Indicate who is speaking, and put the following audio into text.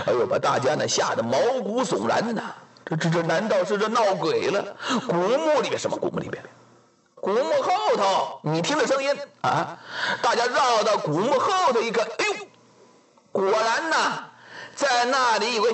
Speaker 1: 哎呦，把大家呢吓得毛骨悚然呐！这难道是这闹鬼了？古墓里边什么古墓里边？古墓后头，你听着声音啊！大家绕到古墓后头一看，哎呦，果然呐，在那里有个